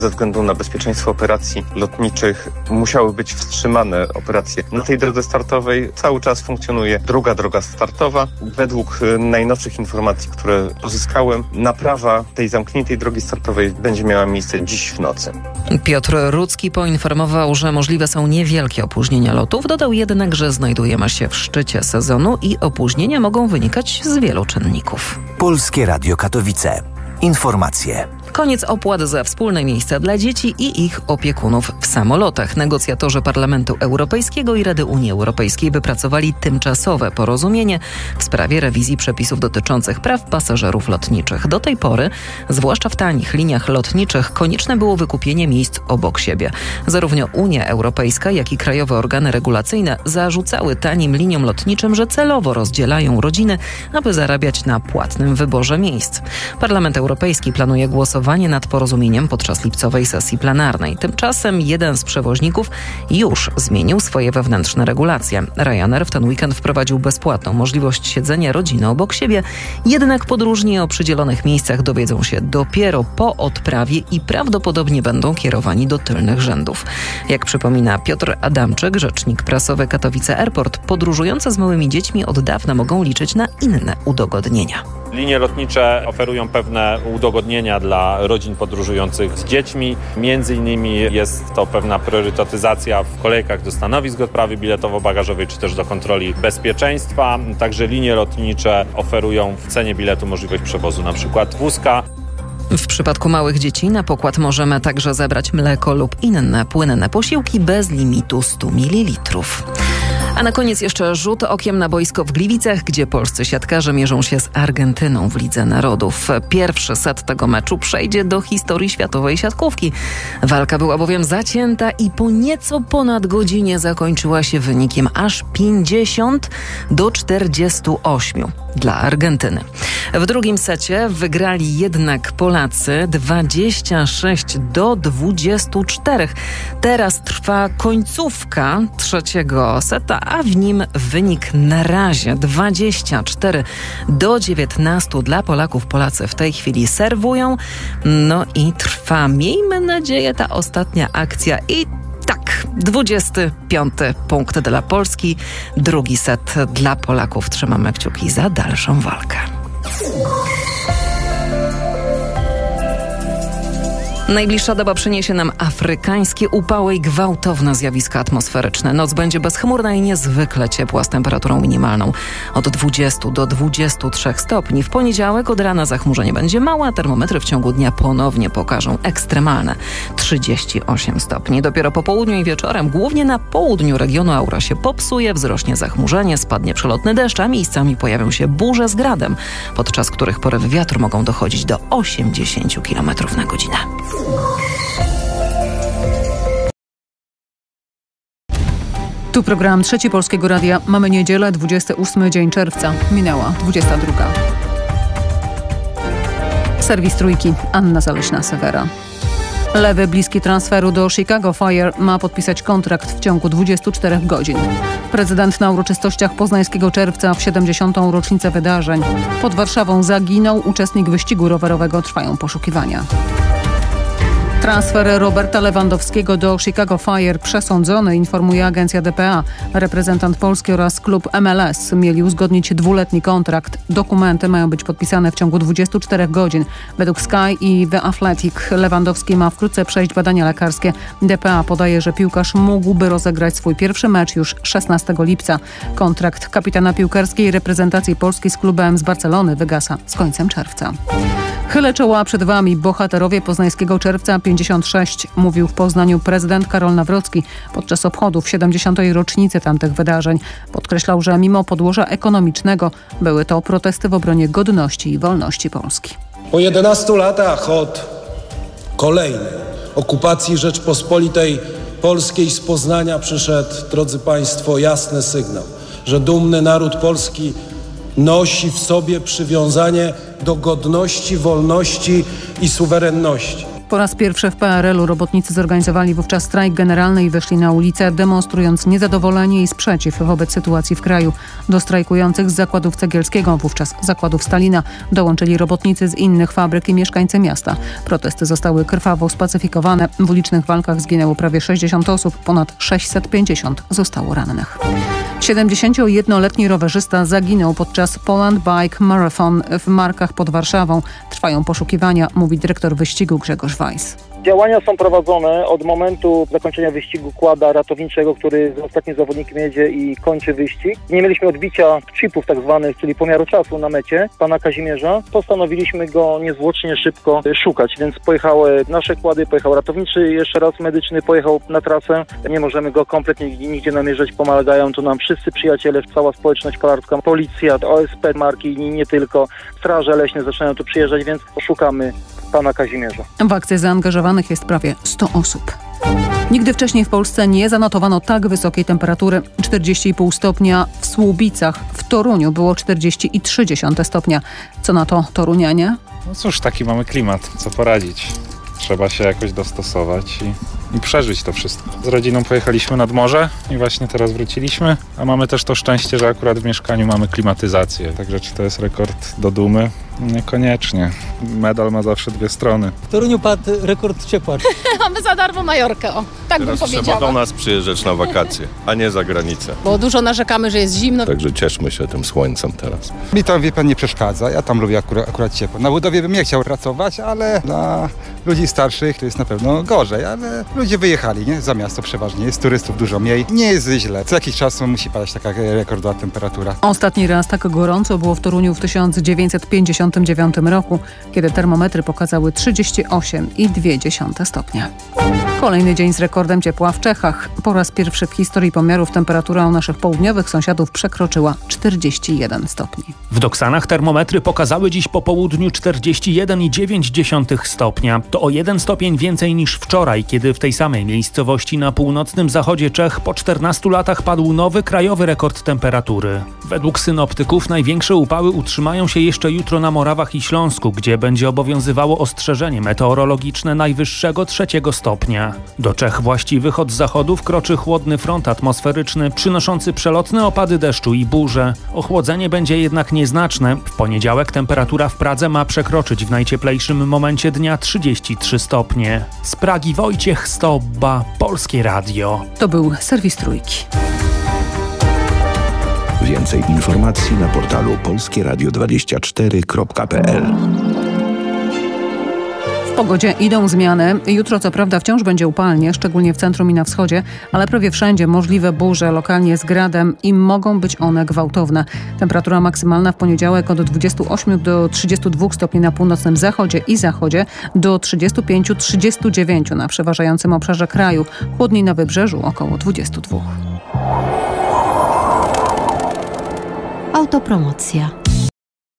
Ze względu na bezpieczeństwo operacji lotniczych musiały być wstrzymane operacje. Na tej drodze startowej cały czas funkcjonuje druga droga startowa. Według najnowszych informacji, które uzyskałem, naprawa tej zamkniętej drogi startowej będzie miała miejsce dziś w nocy. Piotr Rudzki poinformował, że możliwe są niewielkie opóźnienia lotów. Dodał jednak, że znajdujemy się w szczycie sezonu i opóźnienia mogą wynikać z wielu czynników. Polskie Radio Katowice. Informacje. Koniec opłat za wspólne miejsca dla dzieci i ich opiekunów w samolotach. Negocjatorzy Parlamentu Europejskiego i Rady Unii Europejskiej wypracowali tymczasowe porozumienie w sprawie rewizji przepisów dotyczących praw pasażerów lotniczych. Do tej pory, zwłaszcza w tanich liniach lotniczych, konieczne było wykupienie miejsc obok siebie. Zarówno Unia Europejska, jak i krajowe organy regulacyjne zarzucały tanim liniom lotniczym, że celowo rozdzielają rodziny, aby zarabiać na płatnym wyborze miejsc. Parlament Europejski planuje głosowanie nad porozumieniem podczas lipcowej sesji plenarnej. Tymczasem jeden z przewoźników już zmienił swoje wewnętrzne regulacje. Ryanair w ten weekend wprowadził bezpłatną możliwość siedzenia rodziny obok siebie, jednak podróżni o przydzielonych miejscach dowiedzą się dopiero po odprawie i prawdopodobnie będą kierowani do tylnych rzędów. Jak przypomina Piotr Adamczyk, rzecznik prasowy Katowice Airport, podróżujące z małymi dziećmi od dawna mogą liczyć na inne udogodnienia. Linie lotnicze oferują pewne udogodnienia dla rodzin podróżujących z dziećmi. Między innymi jest to pewna priorytetyzacja w kolejkach do stanowisk odprawy biletowo-bagażowej czy też do kontroli bezpieczeństwa. Także linie lotnicze oferują w cenie biletu możliwość przewozu np. wózka. W przypadku małych dzieci na pokład możemy także zebrać mleko lub inne płynne posiłki bez limitu 100 ml. A na koniec jeszcze rzut okiem na boisko w Gliwicach, gdzie polscy siatkarze mierzą się z Argentyną w Lidze Narodów. Pierwszy set tego meczu przejdzie do historii światowej siatkówki. Walka była bowiem zacięta i po nieco ponad godzinie zakończyła się wynikiem aż 50-48 dla Argentyny. W drugim secie wygrali jednak Polacy 26-24. Teraz trwa końcówka trzeciego seta, a w nim wynik na razie 24-19 dla Polaków. Polacy w tej chwili serwują. No i trwa, miejmy nadzieję, ta ostatnia akcja i tak, 25 punkt dla Polski. Drugi set dla Polaków. Trzymamy kciuki za dalszą walkę. Najbliższa doba przyniesie nam afrykańskie upały i gwałtowne zjawiska atmosferyczne. Noc będzie bezchmurna i niezwykle ciepła z temperaturą minimalną od 20 do 23 stopni. W poniedziałek od rana zachmurzenie będzie małe, a termometry w ciągu dnia ponownie pokażą ekstremalne 38 stopni. Dopiero po południu i wieczorem, głównie na południu regionu aura się popsuje, wzrośnie zachmurzenie, spadnie przelotny deszcz, a miejscami pojawią się burze z gradem, podczas których porywy wiatru mogą dochodzić do 80 km na godzinę. Tu program Trzeci Polskiego Radia. Mamy niedzielę, 28 dzień czerwca. Minęła 22. Serwis Trójki. Anna Zaleśna-Sewera. Lewy, bliski transferu do Chicago Fire, ma podpisać kontrakt w ciągu 24 godzin. Prezydent na uroczystościach poznańskiego czerwca w 70. rocznicę wydarzeń. Pod Warszawą zaginął uczestnik wyścigu rowerowego. Trwają poszukiwania. Transfer Roberta Lewandowskiego do Chicago Fire przesądzony, informuje agencja dpa. Reprezentant Polski oraz klub MLS mieli uzgodnić 2-letni kontrakt. Dokumenty mają być podpisane w ciągu 24 godzin. Według Sky i The Athletic Lewandowski ma wkrótce przejść badania lekarskie. dpa podaje, że piłkarz mógłby rozegrać swój pierwszy mecz już 16 lipca. Kontrakt kapitana piłkarskiej reprezentacji Polski z klubem z Barcelony wygasa z końcem czerwca. Chylę czoła przed Wami, bohaterowie poznańskiego czerwca 56, mówił w Poznaniu prezydent Karol Nawrocki podczas obchodów 70. rocznicy tamtych wydarzeń. Podkreślał, że mimo podłoża ekonomicznego były to protesty w obronie godności i wolności Polski. Po 11 latach od kolejnej okupacji Rzeczpospolitej Polskiej z Poznania przyszedł, drodzy Państwo, jasny sygnał, że dumny naród polski nosi w sobie przywiązanie do godności, wolności i suwerenności. Po raz pierwszy w PRL-u robotnicy zorganizowali wówczas strajk generalny i wyszli na ulicę, demonstrując niezadowolenie i sprzeciw wobec sytuacji w kraju. Do strajkujących z zakładów Cegielskiego, wówczas zakładów Stalina, dołączyli robotnicy z innych fabryk i mieszkańcy miasta. Protesty zostały krwawo spacyfikowane. W ulicznych walkach zginęło prawie 60 osób, ponad 650 zostało rannych. 71-letni rowerzysta zaginął podczas Poland Bike Marathon w Markach pod Warszawą. Trwają poszukiwania, mówi dyrektor wyścigu Grzegorz Weiss. Działania są prowadzone od momentu zakończenia wyścigu quada ratowniczego, który z ostatnim zawodnikiem jedzie i kończy wyścig. Nie mieliśmy odbicia chipów tak zwanych, czyli pomiaru czasu na mecie pana Kazimierza. Postanowiliśmy go niezwłocznie szybko szukać, więc pojechały nasze quady, pojechał ratowniczy, jeszcze raz medyczny, pojechał na trasę. Nie możemy go kompletnie nigdzie namierzać, pomagają tu nam wszyscy przyjaciele, cała społeczność kolarska, policja, OSP marki i nie tylko, straże leśne zaczynają tu przyjeżdżać, więc szukamy pana Kazimierza. W akcję zaangażowanych jest prawie 100 osób. Nigdy wcześniej w Polsce nie zanotowano tak wysokiej temperatury. 40,5 stopnia w Słubicach. W Toruniu było 40,3 stopnia. Co na to torunianie? No cóż, taki mamy klimat. Co poradzić? Trzeba się jakoś dostosować i przeżyć to wszystko. Z rodziną pojechaliśmy nad morze i właśnie teraz wróciliśmy, a mamy też to szczęście, że akurat w mieszkaniu mamy klimatyzację. Także czy to jest rekord do dumy? Niekoniecznie. Medal ma zawsze dwie strony. W Toruniu padł rekord ciepła. Mamy za darmo Majorkę, o, tak teraz bym powiedziała. Trzeba do nas przyjeżdżać na wakacje, a nie za granicę. Bo dużo narzekamy, że jest zimno. Także cieszmy się tym słońcem teraz. Mi to, wie pan, nie przeszkadza. Ja tam lubię akurat ciepło. Na budowie bym nie chciał pracować, ale dla ludzi starszych to jest na pewno gorzej. Ale ludzie wyjechali, nie? Za miasto przeważnie. Jest turystów dużo mniej. Nie jest źle. Co jakiś czas musi padać taka rekordowa temperatura. Ostatni raz tak gorąco było w Toruniu w 1959 roku, kiedy termometry pokazały 38,2 stopnia. Kolejny dzień z rekordem ciepła w Czechach. Po raz pierwszy w historii pomiarów temperatura u naszych południowych sąsiadów przekroczyła 41 stopni. W Doksanach termometry pokazały dziś po południu 41,9 stopnia. To o 1 stopień więcej niż wczoraj, kiedy w tej samej miejscowości na północnym zachodzie Czech po 14 latach padł nowy krajowy rekord temperatury. Według synoptyków największe upały utrzymają się jeszcze jutro na Morawach i Śląsku, gdzie będzie obowiązywało ostrzeżenie meteorologiczne najwyższego 3 stopnia. Do Czech właściwych od zachodu wkroczy chłodny front atmosferyczny, przynoszący przelotne opady deszczu i burze. Ochłodzenie będzie jednak nieznaczne. W poniedziałek temperatura w Pradze ma przekroczyć w najcieplejszym momencie dnia 33 stopnie. Z Pragi Wojciech Stobba, Polskie Radio. To był serwis Trójki. Więcej informacji na portalu polskieradio24.pl. W pogodzie idą zmiany. Jutro co prawda wciąż będzie upalnie, szczególnie w centrum i na wschodzie, ale prawie wszędzie możliwe burze, lokalnie z gradem i mogą być one gwałtowne. Temperatura maksymalna w poniedziałek od 28 do 32 stopni na północnym zachodzie i zachodzie, do 35-39 na przeważającym obszarze kraju. Chłodniej na wybrzeżu około 22. Autopromocja.